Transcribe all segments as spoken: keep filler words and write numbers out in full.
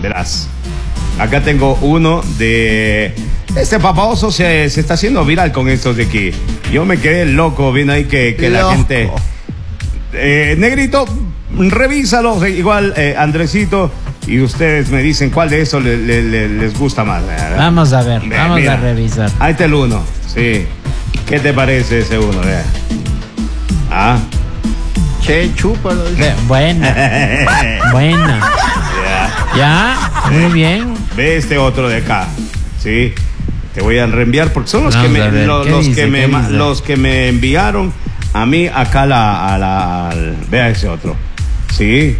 verás. Acá tengo uno de... Este papaoso se, se está haciendo viral con estos de aquí. Yo me quedé loco viendo ahí que, que la gente... Eh, Negrito, revísalo. Igual, eh, Andresito, y ustedes me dicen cuál de esos le, le, le, les gusta más. ¿Verdad? Vamos a ver, Ve, vamos mira, a revisar. Ahí está el uno, sí. ¿Qué te parece ese uno? Vea. Ah. Che, chúpalo. Ve, buena, buena. Ya. Ya, muy bien. Ve este otro de acá, sí. Te voy a reenviar porque son los Vamos que me, a ver, lo- ¿qué los dice? que me, ¿Qué ma- dice? los que me enviaron a mí acá la, a la, al- vea ese otro, sí.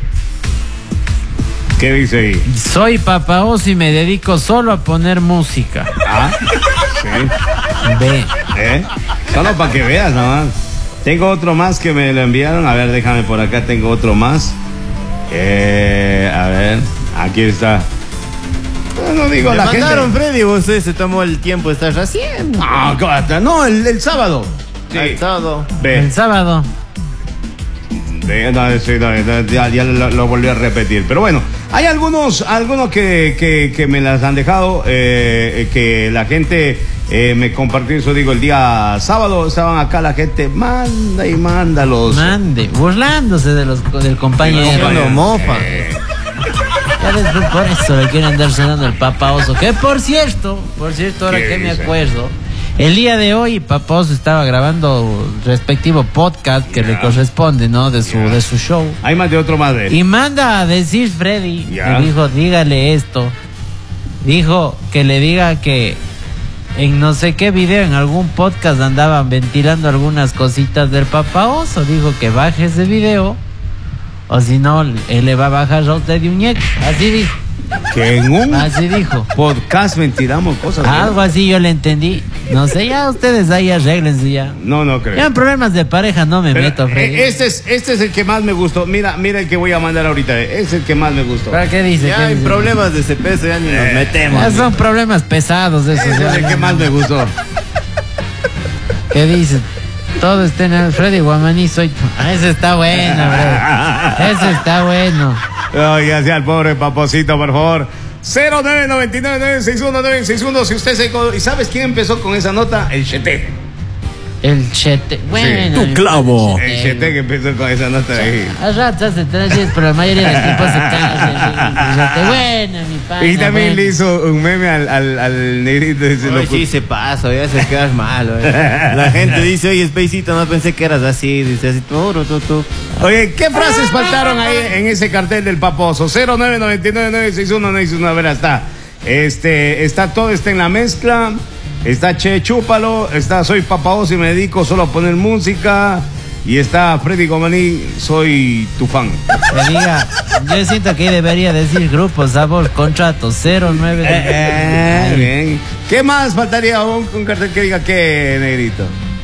¿Qué dice ahí? Soy papaoso y me dedico solo a poner música. Ah, sí. Ve. ¿Eh? Solo para que veas nomás. Tengo otro más que me lo enviaron. A ver, déjame por acá. Tengo otro más. Eh, a ver, aquí está. No, no digo Le la mandaron, gente. Freddy, usted se tomó el tiempo de estar haciendo. Ah, ¿cómo? No, el, el sábado. Sí. El sábado. Ve. El sábado. Ve, no, sí, no, no, ya, ya lo, lo volví a repetir. Pero bueno, hay algunos, algunos que, que, que me las han dejado, eh, que la gente eh, me compartió eso, digo, el día sábado estaban acá la gente, manda y manda los... Mande, burlándose de los, del compañero. Haciendo mofa. Eh, Ya ves, pues, por eso le quieren andar sonando el papaoso. Que por cierto, por cierto, ahora ¿Qué que me dice? acuerdo, el día de hoy Papaoso estaba grabando respectivo podcast que Ya. le corresponde, ¿no? De su, Ya. de su show. hay más de otro más de él. Y manda a decir Freddy, Ya. le dijo, dígale esto. Dijo que le diga que en no sé qué video, en algún podcast andaban ventilando algunas cositas del Papaoso. Dijo que baje ese video, o si no, él le va a bajar a usted de un ñeque. Así dijo, Que en un así dijo. podcast ventilamos cosas. Algo así yo le entendí. No sé, ya ustedes ahí arréglense ya. No, no creo. Ya en problemas de pareja no me Pero, meto, Freddy. eh, este, es, este es el que más me gustó. Mira, mira el que voy a mandar ahorita. Es el que más me gustó. ¿Para qué dice? Ya ¿Qué hay dice? problemas de ese peso, ya ni nos Eh, metemos. Ya son problemas pesados esos. Ese ya. es el que más me gustó. ¿Qué dice? Todo está en el Freddy Guamaní, soy... Ah, ese está bueno, bro. Ese está bueno. Ay, hacia el pobre paposito, por favor. cero nueve nueve nueve nueve seis uno nueve seis uno. Si usted se... ¿Y sabes quién empezó con esa nota? El Chete. El chete. Bueno. Tu mi clavo. padre, El Chete que empezó con esa nota ahí. A ratos se trae, pero la mayoría del tiempo se trae. Bueno, mi padre. Y también bueno. le hizo un meme al, al, al negrito. Ese Ay, loco. sí se pasa, ya se quedas malo. eh. La gente dice, oye, Spacito, no pensé que eras así. Dice así, tú, tú, tú. Oye, ¿qué frases faltaron ahí en ese cartel del paposo? cero nueve nueve nueve nueve seis uno nueve seis uno. A ver, está. Este, está todo, está en la mezcla. Está Che Chúpalo. Está Soy Papaoso y me dedico solo a poner música. Y está Freddy Gomaní, soy tu fan. Que diga, yo siento que ahí debería decir grupo, sabor, contrato, cero nueve. Eh, bien. ¿Qué más faltaría un, un cartel que diga qué, negrito?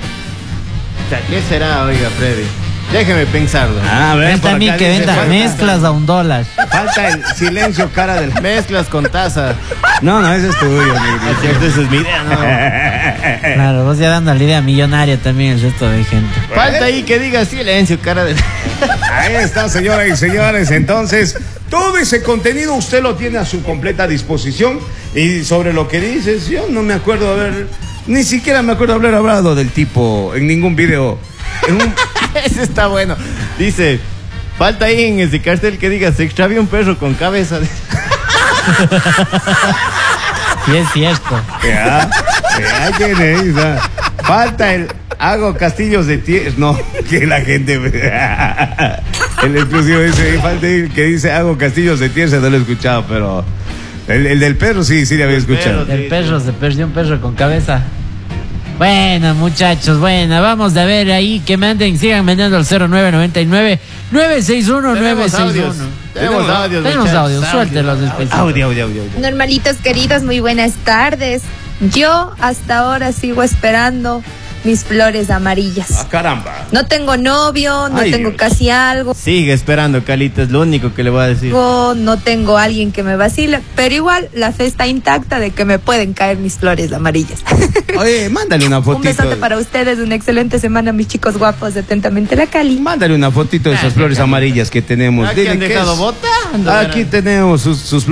O sea, ¿qué será, oiga, Freddy? Déjeme pensarlo. Ah, a ver, Él por también acá que dice, venda falta- mezclas a un dólar. Falta el silencio, cara del... Mezclas con taza. No, no, ese es tuyo, Es negrito. cierto, esa es mi idea, ¿no? Claro, vos ya dando la idea millonaria también el resto de gente. Falta ahí que diga silencio, cara de... Ahí está, señoras y señores. Entonces, todo ese contenido usted lo tiene a su completa disposición. Y sobre lo que dices, yo no me acuerdo haber, ni siquiera me acuerdo haber hablado del tipo en ningún video. En un... Ese está bueno. Dice, falta ahí en ese cartel que diga, se extravió un perro con cabeza. Sí, es cierto. Ya, ya, ¿quién es? Ah, falta el hago castillos de tierra. No, que la gente. El exclusivo dice, falta el que dice hago castillos de tierra, no lo he escuchado, pero el, el del perro sí, sí le había escuchado. El perro, se perdió un perro con cabeza. Bueno, muchachos, bueno, vamos a ver ahí que manden, sigan mandando al cero nueve nueve nueve nueve seis uno nueve Tenemos seis audios. uno. Tenemos audios. Tenemos muchachos. audios, suéltelos después. Audio, audio, audio. audio. Normalitos queridos, muy buenas tardes. Yo hasta ahora sigo esperando mis flores amarillas. Ah, caramba. No tengo novio, no Ay, tengo Dios. casi algo, Sigue esperando, Calita, es lo único que le voy a decir. no tengo alguien que me vacile, pero igual la fe está intacta de que me pueden caer mis flores amarillas. Oye, mándale una Un fotito. besote para ustedes, una excelente semana, mis chicos guapos, atentamente la Cali. Mándale una fotito de esas flores amarillas que tenemos. Aquí Dile han qué dejado es. votando. Aquí tenemos sus, sus